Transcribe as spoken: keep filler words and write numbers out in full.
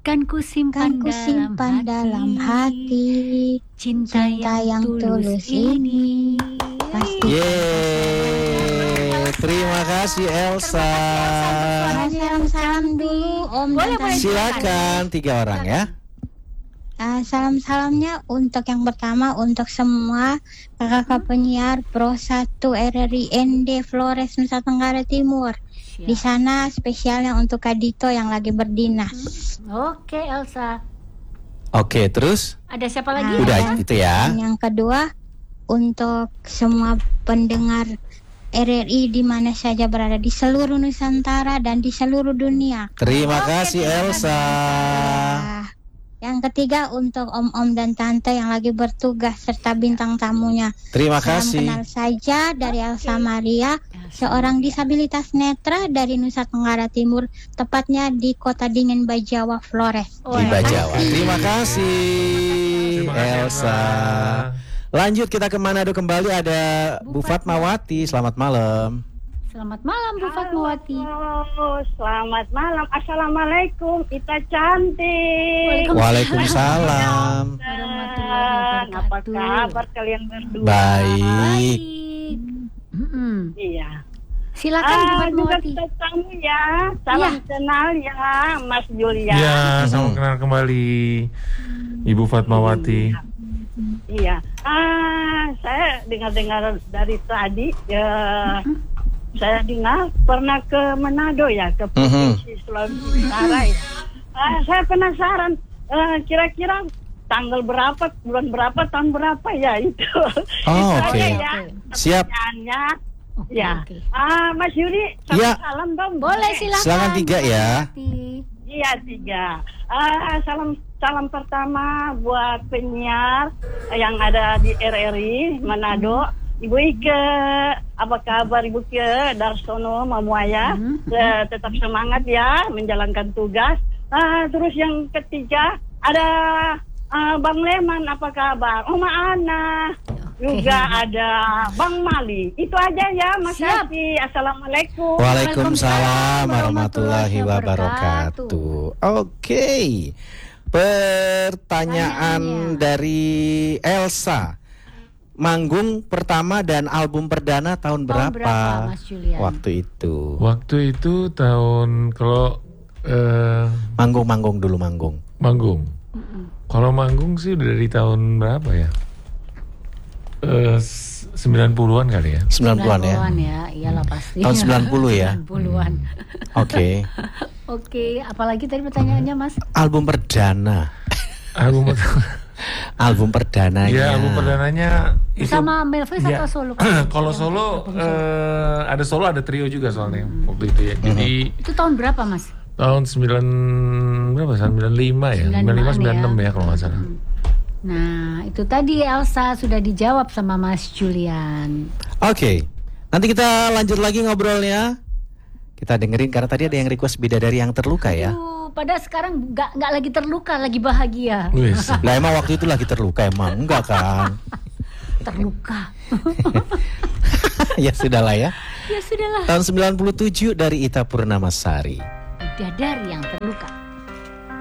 Kan ku simpan, Kan ku simpan dalam hati cinta, cinta yang yang tulus ini. Pasti. Yeay, terima kasih Elsa. Salam-salam dulu Om dan Tante. Silakan tiga orang ya. Uh, salam-salamnya untuk yang pertama untuk semua kakak penyiar Pro satu R R I N D Flores Nusa Tenggara Timur. Di sana spesialnya untuk Kak Dito yang lagi berdinas. Oke Elsa. Oke, terus? Ada siapa lagi? Nah, Udah dan- gitu ya. dan yang kedua untuk semua pendengar R R I di mana saja berada di seluruh Nusantara dan di seluruh dunia. Terima Oke, kasih terima Elsa. Nah, yang ketiga untuk om-om dan tante yang lagi bertugas serta bintang tamunya. Terima Salam kasih. kenal saja dari Elsa Maria, seorang disabilitas netra dari Nusa Tenggara Timur, tepatnya di Kota Dingin Bajawa, Flores. Di Bajawa. Terima kasih Terima kasih, Elsa. Lanjut kita ke Manado kembali, ada Bu Fatmawati. Selamat malam. Selamat malam Bu Fatmawati. Halo, selamat malam. Assalamualaikum, Ita cantik. Waalaikumsalam. Warahmatullahi Apa wabarakatuh. kabar kalian berdua? Baik. Baik. Mm-mm. Iya. Silakan Bu Ah, juga Fatmawati. kita tamu ya. Salam Iya. kenal ya, Mas Julia. Ya, Hmm. salam kenal kembali Ibu Fatmawati. Iya. Ah, saya dengar-dengar dari tadi. Ya, saya dengar pernah ke Manado ya, ke Provinsi Sulawesi Utara ya. Ah, saya penasaran. eh, kira-kira tanggal berapa, bulan berapa, tahun berapa ya itu? Oh, Itu oke. aja ya. Siap. Pertanyaannya. Oke, Ya. oke. Ah, Mas Yuri, salam Ya. salam dong. Boleh silakan. Silakan tiga Bu ya. Fatmawati. Iya tiga. Ah, salam salam pertama buat penyiar yang ada di R R I Manado. Ibu Ike, apa kabar Ibu Ike? Darsono, Mamuaya, Hmm. Eh, tetap semangat ya menjalankan tugas. Ah, terus yang ketiga ada ah, Bang Leman, apa kabar? Oma Ana. Juga ada Bang Mali. Itu aja ya, makasih. Assalamualaikum. Waalaikumsalam warahmatullahi wabarakatuh. Oke. Pertanyaan dari Elsa. Manggung pertama dan album perdana tahun Tahun berapa? berapa, Mas Julian? Waktu itu. Waktu itu tahun kalau eh, Manggung-manggung dulu manggung. manggung. Kalau manggung sih udah dari tahun berapa ya? Eh, s- sembilan puluhan kali ya. sembilan puluhan ya. sembilan puluhan ya, iyalah pasti. Tahun sembilan puluh ya. sembilan puluhan. Oke. Oke, apalagi tadi pertanyaannya Mas? Album perdana. Album Album perdananya. ya, album perdananya itu Sama Melvis ya. atau solo? Kalau solo eh, ada solo ada trio juga soalnya waktu itu ya. Jadi Itu tahun berapa Mas? tahun sembilan berapa? sembilan puluh lima ya. sembilan puluh lima sembilan puluh enam ya kalau nggak salah. Nah, itu tadi Elsa sudah dijawab sama Mas Julian. Oke. Nanti kita lanjut lagi ngobrolnya. Kita dengerin karena tadi ada yang request Bidadari yang terluka ya. Aduh, padahal sekarang nggak nggak lagi terluka, lagi bahagia. Wis. Lah emang waktu itu lagi terluka emang enggak kan? Terluka. Ya sudahlah ya. Ya sudahlah. Tahun sembilan puluh tujuh dari Ita Purnamasari. Bidadari yang terluka.